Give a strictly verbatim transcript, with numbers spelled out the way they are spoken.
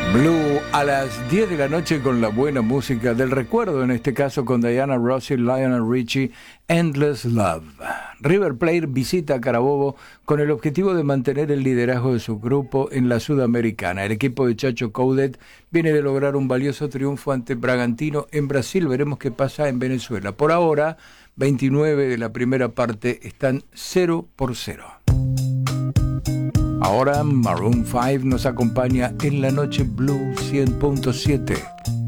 Blue a las diez de la noche con la buena música del recuerdo, en este caso con Diana Ross y Lionel Richie, Endless Love. River Plate visita a Carabobo con el objetivo de mantener el liderazgo de su grupo en la Sudamericana. El equipo de Chacho Coudet viene de lograr un valioso triunfo ante Bragantino en Brasil. Veremos qué pasa en Venezuela. Por ahora, veintinueve de la primera parte están cero por cero. Ahora Maroon cinco nos acompaña en la noche Blue cien punto siete.